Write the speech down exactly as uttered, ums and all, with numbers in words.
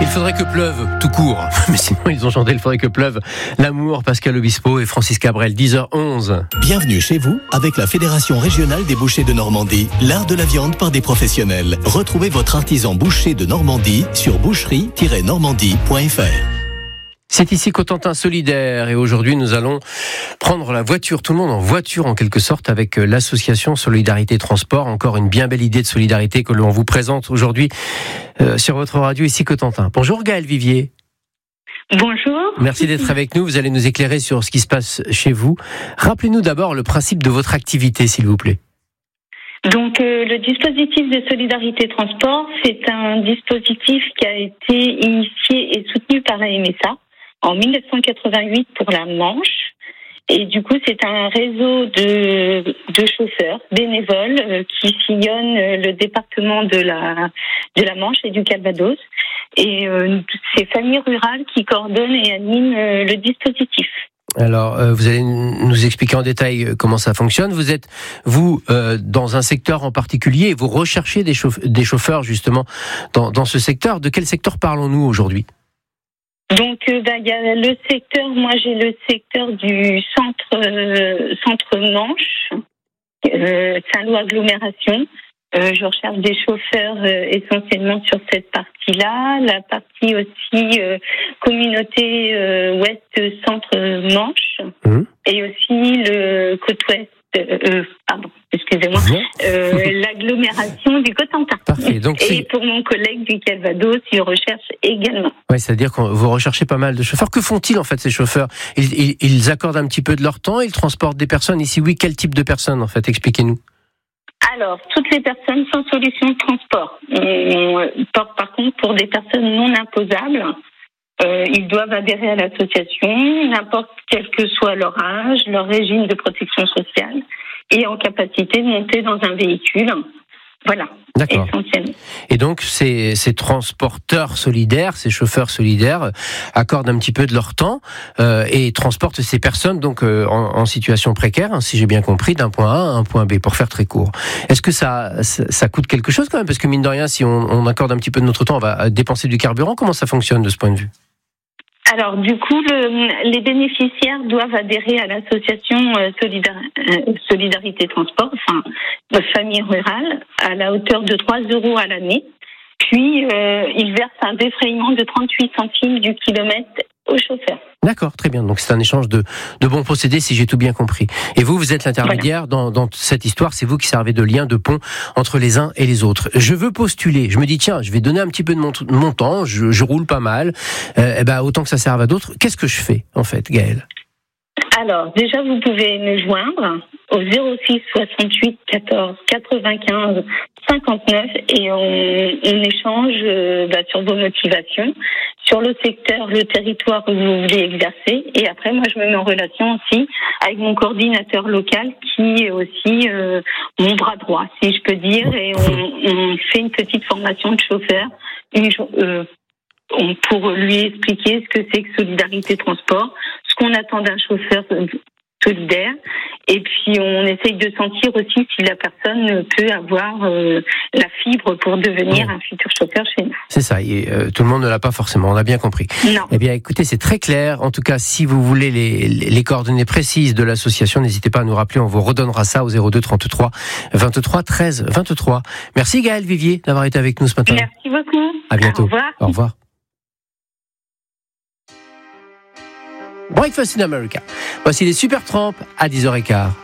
Il faudrait que pleuve, tout court. Mais sinon, ils ont chanté Il faudrait que pleuve. L'amour, Pascal Obispo et Francis Cabrel, dix heures onze. Bienvenue chez vous avec la Fédération Régionale des Bouchers de Normandie. L'art de la viande par des professionnels. Retrouvez votre artisan boucher de Normandie sur boucherie tiret normandie point f r. C'est ici Cotentin Solidaire et aujourd'hui nous allons prendre la voiture, tout le monde en voiture en quelque sorte avec l'association Solidarité Transport. Encore une bien belle idée de solidarité que l'on vous présente aujourd'hui euh, sur votre radio ici Cotentin. Bonjour Gaël Vivier. Bonjour. Merci d'être avec nous, vous allez nous éclairer sur ce qui se passe chez vous. Rappelez-nous d'abord le principe de votre activité s'il vous plaît. Donc euh, le dispositif de Solidarité Transport, c'est un dispositif qui a été initié et soutenu par la M S A en dix-neuf cent quatre-vingt-huit pour la Manche. Et du coup, c'est un réseau de, de chauffeurs bénévoles euh, qui sillonnent le département de la, de la Manche et du Calvados. Et euh, c'est familles rurales qui coordonnent et animent euh, le dispositif. Alors, euh, vous allez nous expliquer en détail comment ça fonctionne. Vous êtes, vous, euh, dans un secteur en particulier et vous recherchez des, chauffe- des chauffeurs justement dans, dans ce secteur. De quel secteur parlons-nous aujourd'hui ? Donc, il euh, bah, y a le secteur, moi j'ai le secteur du centre, euh, centre Manche, euh, Saint-Lô agglomération. Euh, je recherche des chauffeurs euh, essentiellement sur cette partie-là. La partie aussi euh, communauté euh, ouest centre Manche mmh. et aussi le côte ouest. Euh, pardon, excusez-moi. Euh, l'agglomération du Cotentin. Parfait. Donc et c'est... pour mon collègue du Calvados, il recherche également. Oui, c'est-à-dire que vous recherchez pas mal de chauffeurs. Que font-ils en fait ces chauffeurs ? ils, ils, ils accordent un petit peu de leur temps, ils transportent des personnes. Ici, oui, quel type de personnes en fait ? Expliquez-nous. Alors, toutes les personnes sans solution de transport. On porte par contre pour des personnes non imposables. Euh, ils doivent adhérer à l'association, n'importe quel que soit leur âge, leur régime de protection sociale, et en capacité de monter dans un véhicule. Voilà, D'accord. Essentiellement. Et donc, ces, ces transporteurs solidaires, ces chauffeurs solidaires, euh, accordent un petit peu de leur temps euh, et transportent ces personnes donc euh, en, en situation précaire, hein, si j'ai bien compris, d'un point A à un point B, pour faire très court. Est-ce que ça, ça, ça coûte quelque chose quand même ? Parce que mine de rien, si on, on accorde un petit peu de notre temps, on va dépenser du carburant. Comment ça fonctionne de ce point de vue ? Alors, du coup, le, les bénéficiaires doivent adhérer à l'association euh, Solidar, euh, Solidarité Transport, enfin, de famille rurale, à la hauteur de trois euros à l'année. Puis, euh, ils versent un défraiement de trente-huit centimes du kilomètre au chauffeur. D'accord, très bien. Donc, c'est un échange de, de bons procédés, si j'ai tout bien compris. Et vous, vous êtes l'intermédiaire voilà. dans, dans cette histoire. C'est vous qui servez de lien, de pont entre les uns et les autres. Je veux postuler. Je me dis, tiens, je vais donner un petit peu de mon, de mon temps. Je, je roule pas mal. Euh, eh ben, autant que ça serve à d'autres. Qu'est-ce que je fais, en fait, Gaël ? Alors, déjà, vous pouvez me joindre au zéro six soixante-huit quatorze quatre-vingt-quinze cinquante-neuf et on, on échange euh, bah, sur vos motivations, sur le secteur, le territoire où vous voulez exercer. Et après, moi, je me mets en relation aussi avec mon coordinateur local qui est aussi euh, mon bras droit, si je peux dire. Et on, on fait une petite formation de chauffeur une, euh, pour lui expliquer ce que c'est que Solidarité Transport, ce qu'on attend d'un chauffeur solidaire, et puis on essaye de sentir aussi si la personne peut avoir euh, la fibre pour devenir un futur chauffeur chez nous. C'est ça, et, euh, tout le monde ne l'a pas forcément, on a bien compris. Non. Eh bien écoutez, c'est très clair. En tout cas, si vous voulez les, les coordonnées précises de l'association, n'hésitez pas à nous rappeler, on vous redonnera ça au zéro deux trente-trois vingt-trois treize vingt-trois. Merci Gaël Vivier d'avoir été avec nous ce matin. Merci beaucoup. À bientôt. Au revoir. Au revoir. Breakfast in America. Voici les Supertramp à dix heures quinze.